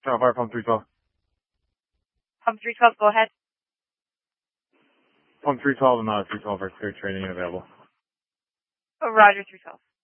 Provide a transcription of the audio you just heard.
Channel Fire, Pump 312. Pump 312, go ahead. Pump 312 and 312 are clear, training available. Oh, Roger, 312.